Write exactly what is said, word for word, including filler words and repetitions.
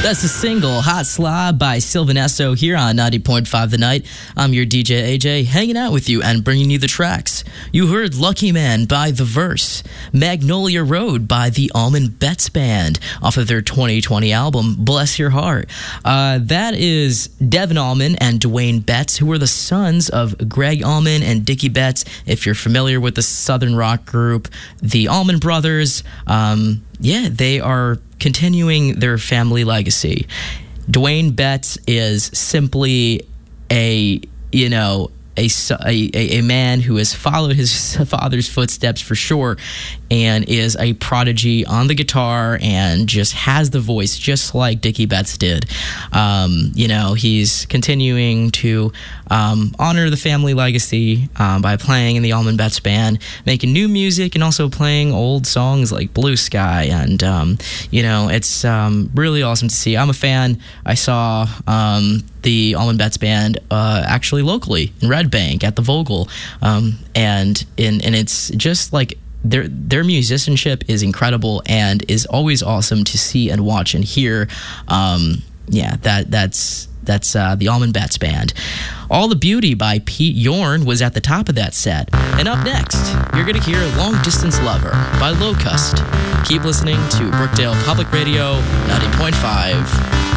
That's the single Hot Slob by Sylvanesso here on ninety point five The Night. I'm your D J A J, hanging out with you and bringing you the tracks. You heard Lucky Man by The Verse, Magnolia Road by the Allman Betts Band off of their twenty twenty album, Bless Your Heart. Uh, that is Devin Allman and Dwayne Betts, who were the sons of Greg Allman and Dickie Betts. If you're familiar with the Southern rock group, the Allman Brothers, um, yeah, they are continuing their family legacy. Dwayne Betts is simply a, you know, a, a, a man who has followed his father's footsteps for sure, and is a prodigy on the guitar and just has the voice just like Dickie Betts did. Um, you know, he's continuing to um, honor the family legacy um, by playing in the Allman Betts Band, making new music, and also playing old songs like Blue Sky. And, um, you know, it's um, really awesome to see. I'm a fan. I saw um, the Allman Betts Band uh, actually locally in Red Bank at the Vogel. Um, and, in, and it's just like, Their their musicianship is incredible and is always awesome to see and watch and hear. Um, yeah, that that's that's uh, the Allman Betts Band. All the Beauty by Pete Yorn was at the top of that set. And up next, you're going to hear Long Distance Lover by Locust. Keep listening to Brookdale Public Radio ninety point five.